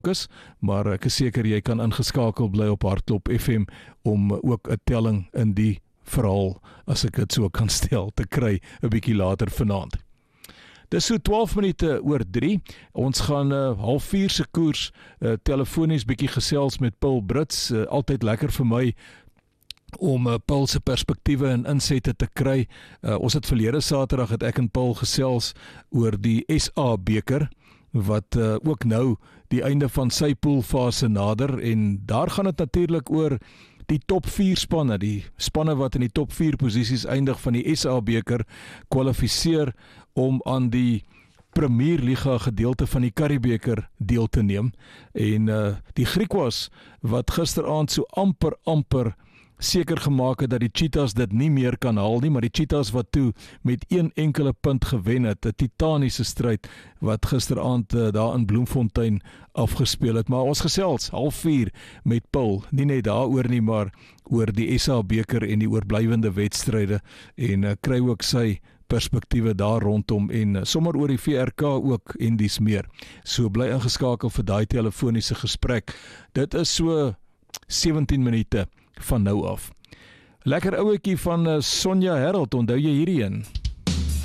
is, maar ek is seker jy kan ingeskakel bly op Hartklop FM om ook 'n telling in die verhaal, as ek dit so kan stel, te kry 'n bietjie later vanaand. Dis so 12 minute oor 3. Ons gaan 3:30 se koers telefonies bietjie gesels met Paul Brits. Altyd lekker vir my om Paul se perspektiewe en insette te kry. Ons het verlede Saterdag het ek en Paul gesels oor die SA beker, wat ook nou die einde van sy poolfase nader, en daar gaan dit natuurlik oor die top 4 spanne, die spanne wat in die top 4 posisies eindig van die SA beker, kwalifiseer om aan die Premier Liga gedeelte van die Curriebeeker deel te neem. En die Griekwas wat gisteraand so amper seker gemaak het dat die Cheetahs dit nie meer kan haal nie, maar die Cheetahs wat toe met 1 enkele punt gewen het, 'n titaniese stryd wat gisteraand daar in Bloemfontein afgespeel het. Maar ons gesels 3:30 met Paul, nie net daaroor nie, maar oor die SA beker en die oorblywende wedstryde, en kry ook sy perspektiewe daar rondom, en sommer oor die VRK ook en dies meer. So bly ingeskakel vir daai telefoniese gesprek. Dit is so 17 minute van nou af. Lekker ouetjie van Sonja Herald, onthou jy hierdie een?